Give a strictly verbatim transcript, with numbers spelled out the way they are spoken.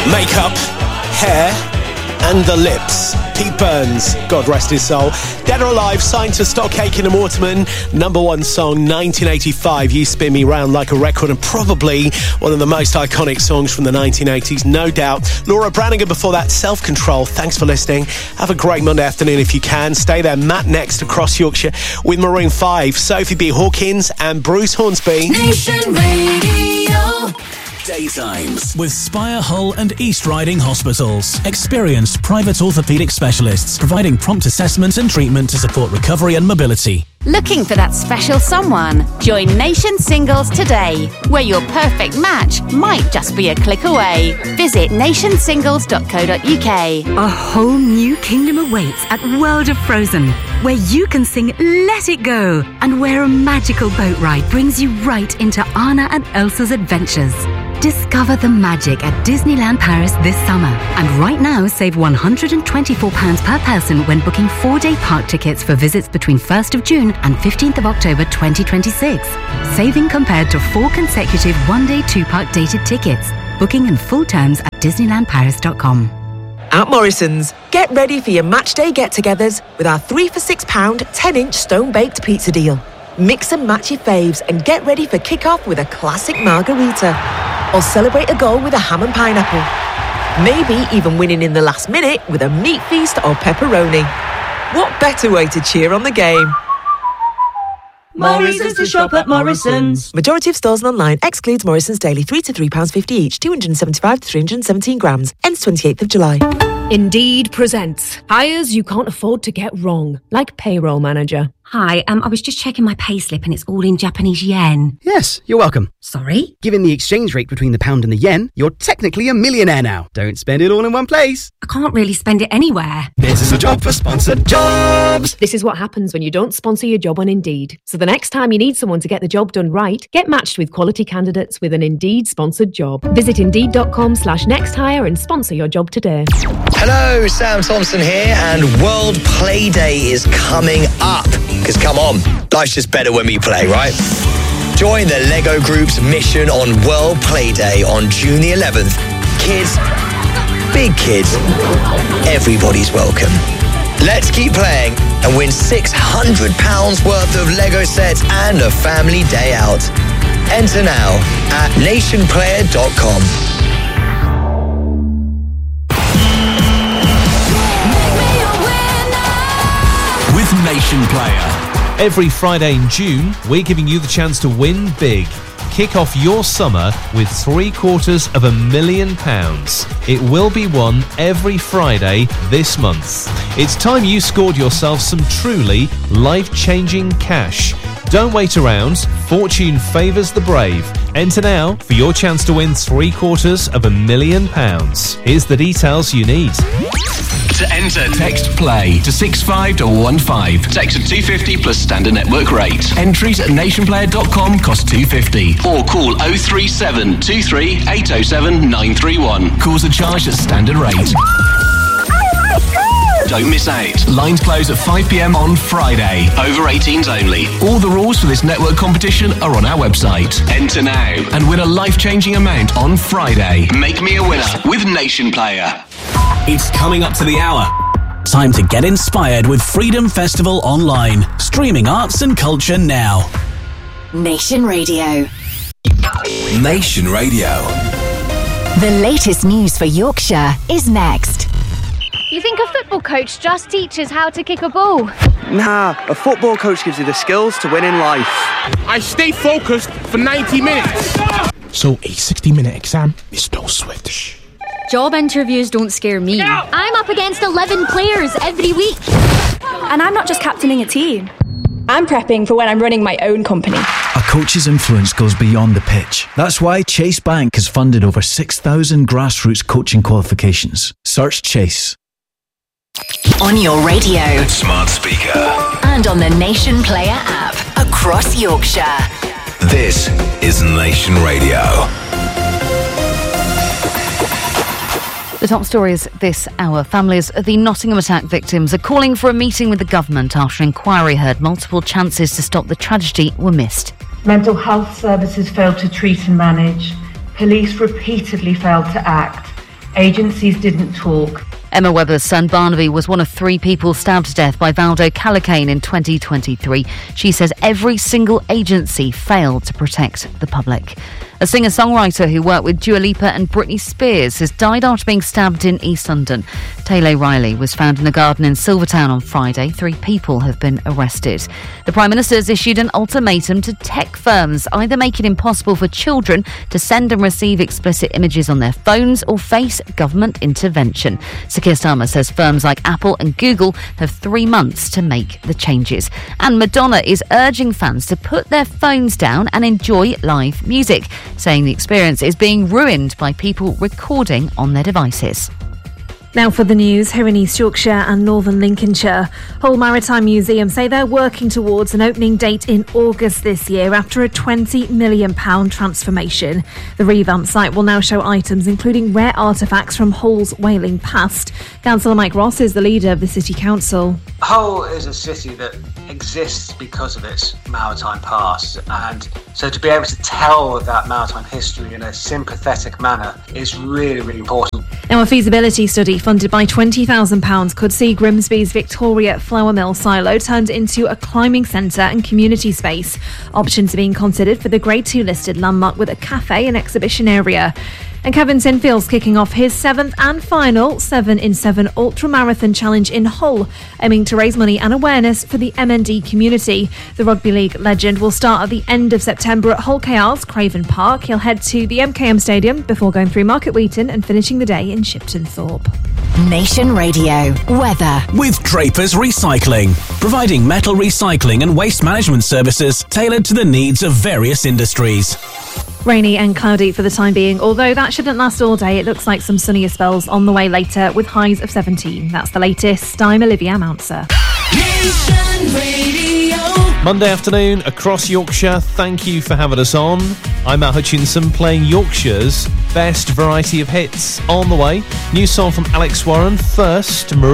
Makeup, hair, and the lips. Pete Burns, God rest his soul. Dead or Alive, signed to Stock Aitken and Waterman. Number one song, nineteen eighty-five, You Spin Me Round Like a Record, and probably one of the most iconic songs from the nineteen eighties, no doubt. Laura Branigan before that, Self Control. Thanks for listening. Have a great Monday afternoon if you can. Stay there. Matt next across Yorkshire with Maroon five, Sophie B. Hawkins and Bruce Hornsby. Nation Radio. Daytimes with Spire Hull and East Riding Hospitals. Experienced private orthopaedic specialists providing prompt assessment and treatment to support recovery and mobility. Looking for that special someone? Join Nation Singles today, where your perfect match might just be a click away. Visit nation singles dot co dot uk. A whole new kingdom awaits at World of Frozen, where you can sing Let It Go, and where a magical boat ride brings you right into Anna and Elsa's adventures. Discover the magic at Disneyland Paris this summer. And right now, save one hundred twenty-four pounds per person when booking four-day park tickets for visits between first of June and fifteenth of October twenty twenty-six. Saving compared to four consecutive one-day two-park dated tickets. Booking and full terms at disneyland paris dot com. At Morrison's, get ready for your match day get-togethers with our three for six pound ten-inch stone-baked pizza deal. Mix and match your faves and get ready for kick-off with a classic margarita. Or celebrate a goal with a ham and pineapple. Maybe even winning in the last minute with a meat feast or pepperoni. What better way to cheer on the game? Morrison's to shop at Morrison's. Majority of stores and online excludes Morrison's Daily three to three pounds fifty each, two hundred seventy-five to three hundred seventeen grams. Ends twenty-eighth of July. Indeed presents hires you can't afford to get wrong, like payroll manager. Hi, um, I was just checking my payslip and it's all in Japanese yen. Yes, you're welcome. Sorry? Given the exchange rate between the pound and the yen, you're technically a millionaire now. Don't spend it all in one place. I can't really spend it anywhere. This is a job for sponsored jobs. This is what happens when you don't sponsor your job on Indeed. So the next time you need someone to get the job done right, get matched with quality candidates with an Indeed sponsored job. Visit indeed.com slash next hire and sponsor your job today. Hello, Sam Thompson here, and World Play Day is coming up. Because come on, life's just better when we play, right? Join the Lego Group's mission on World Play Day on June the eleventh. Kids, big kids, everybody's welcome. Let's keep playing and win six hundred pounds worth of Lego sets and a family day out. Enter now at nation player dot com. With Nation Player. Every Friday in June, we're giving you the chance to win big. Kick off your summer with three quarters of a million pounds. It will be won every Friday this month. It's time you scored yourself some truly life-changing cash. Don't wait around. Fortune favours the brave. Enter now for your chance to win three quarters of a million pounds. Here's the details you need. To enter, text PLAY to six five one one five. Text at two fifty plus standard network rate. Entries at nation player dot com cost two fifty. Or call oh three seven two three eight oh seven nine three one. Calls are charged at standard rate. Don't miss out. Lines close at five p.m. on Friday. Over eighteens only. All the rules for this network competition are on our website. Enter now and win a life-changing amount on Friday. Make me a winner with Nation Player. It's coming up to the hour. Time to get inspired with Freedom Festival Online. Streaming arts and culture now. Nation Radio. Nation Radio. The latest news for Yorkshire is next. You think a football coach just teaches how to kick a ball? Nah, a football coach gives you the skills to win in life. I stay focused for ninety minutes. So a sixty-minute exam is no sweat. Job interviews don't scare me. I'm up against eleven players every week. And I'm not just captaining a team. I'm prepping for when I'm running my own company. A coach's influence goes beyond the pitch. That's why Chase Bank has funded over six thousand grassroots coaching qualifications. Search Chase. On your radio, smart speaker, and on the Nation Player app across Yorkshire. This is Nation Radio. The top stories this hour. Families of the Nottingham attack victims are calling for a meeting with the government after inquiry heard multiple chances to stop the tragedy were missed. Mental health services failed to treat and manage. Police repeatedly failed to act. agencies didn't talk. Emma Webber's son Barnaby was one of three people stabbed to death by Valdo Calacane in twenty twenty-three. She says every single agency failed to protect the public. A singer-songwriter who worked with Dua Lipa and Britney Spears has died after being stabbed in East London. Taylor Riley was found in a garden in Silvertown on Friday. Three people have been arrested. The Prime Minister has issued an ultimatum to tech firms, either make it impossible for children to send and receive explicit images on their phones or face government intervention. Sir Keir Starmer says firms like Apple and Google have three months to make the changes. And Madonna is urging fans to put their phones down and enjoy live music, saying the experience is being ruined by people recording on their devices. Now for the news, here in East Yorkshire and Northern Lincolnshire. Hull Maritime Museum say they're working towards an opening date in August this year after a twenty million pounds transformation. The revamped site will now show items including rare artefacts from Hull's whaling past. Councillor Mike Ross is the leader of the City Council. Hull is a city that exists because of its maritime past, and so to be able to tell that maritime history in a sympathetic manner is really, really important. Now, a feasibility study funded by twenty thousand pounds could see Grimsby's Victoria Flour Mill silo turned into a climbing centre and community space. Options are being considered for the Grade two listed landmark with a cafe and exhibition area. And Kevin Sinfield's kicking off his seventh and final seven in seven Ultra Marathon Challenge in Hull, aiming to raise money and awareness for the M N D community. The rugby league legend will start at the end of September at Hull K R's Craven Park. He'll head to the M K M Stadium before going through Market Wheaton and finishing the day in Shipton Thorpe. Nation Radio weather with Draper's Recycling, providing metal recycling and waste management services tailored to the needs of various industries. Rainy and cloudy for the time being, although that shouldn't last all day. It looks like some sunnier spells on the way later with highs of seventeen. That's the latest. I'm Olivia Mounser. Monday afternoon across Yorkshire. Thank you for having us on. I'm Matt Hutchinson playing Yorkshire's best variety of hits. On the way, new song from Alex Warren. First, Marie